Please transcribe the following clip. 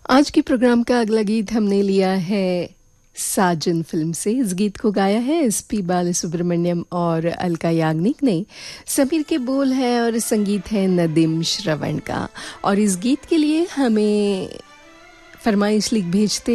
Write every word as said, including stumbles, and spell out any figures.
आज के प्रोग्राम का अगला गीत हमने लिया है साजन फिल्म से। इस गीत को गाया है एस पी बालसुब्रमण्यम और अलका याग्निक ने। समीर के बोल है और संगीत है नदीम श्रवण का। और इस गीत के लिए हमें फरमाइश लिख भेजते